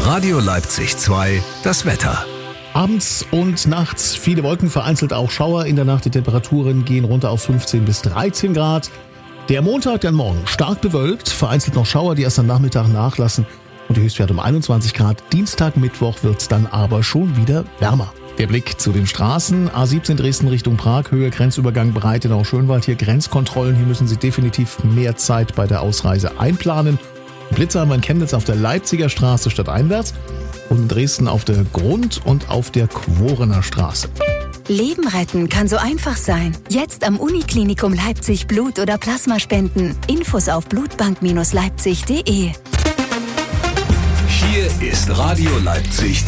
Radio Leipzig 2, das Wetter. Abends und nachts viele Wolken, vereinzelt auch Schauer. In der Nacht die Temperaturen gehen runter auf 15 bis 13 Grad. Der Montag, dann morgen stark bewölkt, vereinzelt noch Schauer, die erst am Nachmittag nachlassen. Und die Höchstwerte um 21 Grad. Dienstag, Mittwoch wird's dann aber schon wieder wärmer. Der Blick zu den Straßen. A17 Dresden Richtung Prag, Höhe Grenzübergang Breitenau-Schönwald. Hier Grenzkontrollen. Hier müssen Sie definitiv mehr Zeit bei der Ausreise einplanen. Blitzheim in Chemnitz auf der Leipziger Straße stadteinwärts. Und in Dresden auf der Grund- und auf der Quorener Straße. Leben retten kann so einfach sein. Jetzt am Uniklinikum Leipzig Blut- oder Plasma spenden. Infos auf blutbank-leipzig.de. Hier ist Radio Leipzig